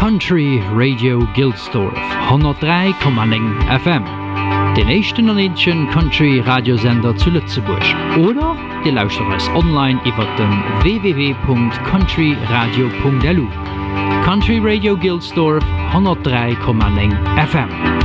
Country Radio Gilsdorf 103,9 FM. Den echten Nordischen Country Radiosender zu Lützeburg. Oder ihr lauscht uns online über den www.countryradio.lu. Country Radio Gilsdorf 103,9 FM.